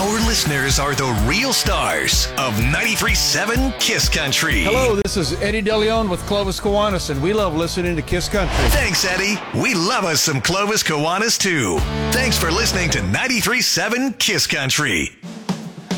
Our listeners are the real stars of 93.7 Kiss Country. Hello, this is Eddie DeLeon with Clovis Kiwanis, and we love listening to Kiss Country. Thanks, Eddie. We love us some Clovis Kiwanis, too. Thanks for listening to 93.7 Kiss Country.